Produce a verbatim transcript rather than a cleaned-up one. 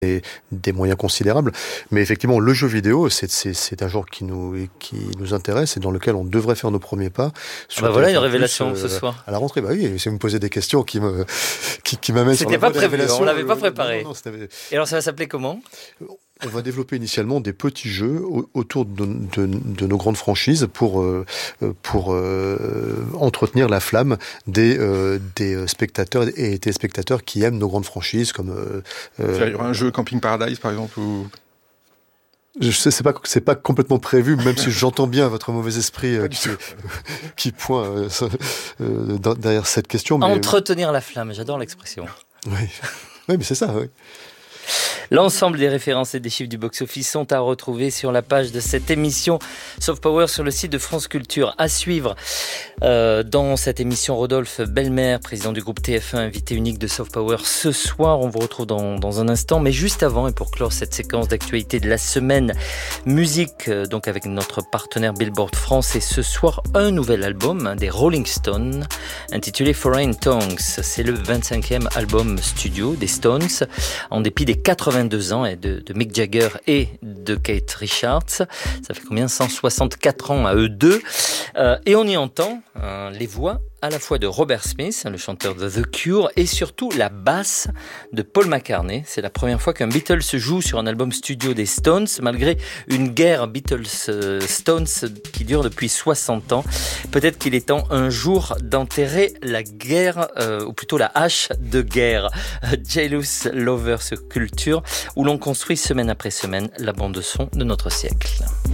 des, des moyens considérables. Mais effectivement, le jeu vidéo, c'est, c'est, c'est un genre qui nous, qui nous intéresse et dans lequel on devrait faire nos premiers pas. Ah bah voilà une révélation plus, euh, ce soir. À la rentrée, bah oui, si vous me posez des questions qui me, qui, qui m'amènent sur la voie des révélations. C'était pas prévu, on l'avait pas euh, préparé. Non, non, non, et alors ça va s'appeler comment ? On va développer initialement des petits jeux autour de, de, de nos grandes franchises pour, euh, pour euh, entretenir la flamme des, euh, des spectateurs et téléspectateurs qui aiment nos grandes franchises. Comme, euh, il y aura un jeu Camping Paradise, par exemple ou... Je sais, c'est pas, c'est pas complètement prévu, même si j'entends bien votre mauvais esprit euh, qui, qui pointe euh, euh, derrière cette question. Mais... Entretenir la flamme, j'adore l'expression. Oui, oui mais c'est ça, oui. L'ensemble des références et des chiffres du box-office sont à retrouver sur la page de cette émission Soft Power sur le site de France Culture. À suivre euh, dans cette émission, Rodolphe Belmer, président du groupe T F un, invité unique de Soft Power ce soir. On vous retrouve dans, dans un instant, mais juste avant et pour clore cette séquence d'actualité de la semaine musique, euh, donc avec notre partenaire Billboard France, et ce soir un nouvel album hein, des Rolling Stones intitulé Foreign Tongues. C'est le vingt-cinquième album studio des Stones, en dépit des quatre-vingt-deux ans et de, de Mick Jagger et de Keith Richards. Ça fait combien ? cent soixante-quatre ans à eux deux. Euh, et on y entend hein, les voix à la fois de Robert Smith, le chanteur de The Cure, et surtout la basse de Paul McCartney. C'est la première fois qu'un Beatles se joue sur un album studio des Stones, malgré une guerre Beatles-Stones qui dure depuis soixante ans. Peut-être qu'il est temps un jour d'enterrer la guerre, euh, ou plutôt la hache de guerre. Jealous Lover sur Culture, où l'on construit semaine après semaine la bande-son de notre siècle.